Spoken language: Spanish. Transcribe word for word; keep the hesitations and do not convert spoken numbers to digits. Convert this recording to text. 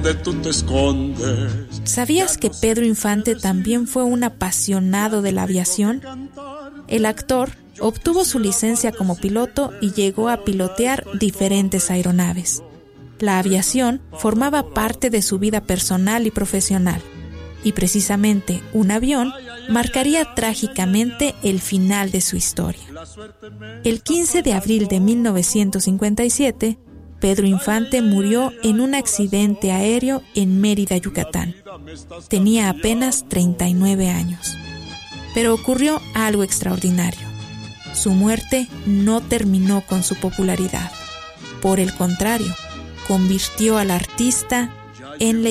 Tú te escondes. ¿Sabías que Pedro Infante también fue un apasionado de la aviación? El actor obtuvo su licencia como piloto y llegó a pilotear diferentes aeronaves. La aviación formaba parte de su vida personal y profesional, y precisamente un avión marcaría trágicamente el final de su historia. El quince de abril de mil novecientos cincuenta y siete, Pedro Infante murió en un accidente aéreo en Mérida, Yucatán. Tenía apenas treinta y nueve años. Pero ocurrió algo extraordinario. Su muerte no terminó con su popularidad. Por el contrario, convirtió al artista en leyenda.